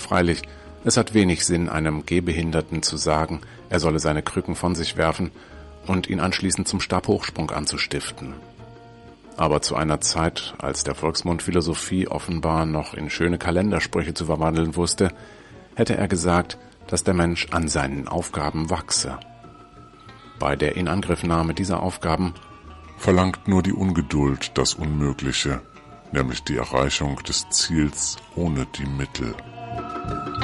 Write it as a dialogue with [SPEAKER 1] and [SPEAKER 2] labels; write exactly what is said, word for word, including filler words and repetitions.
[SPEAKER 1] Freilich, es hat wenig Sinn, einem Gehbehinderten zu sagen, er solle seine Krücken von sich werfen und ihn anschließend zum Stabhochsprung anzustiften. Aber zu einer Zeit, als der Volksmund Philosophie offenbar noch in schöne Kalendersprüche zu verwandeln wusste, hätte er gesagt, dass der Mensch an seinen Aufgaben wachse. Bei der Inangriffnahme dieser Aufgaben
[SPEAKER 2] verlangt nur die Ungeduld das Unmögliche, nämlich die Erreichung des Ziels ohne die Mittel.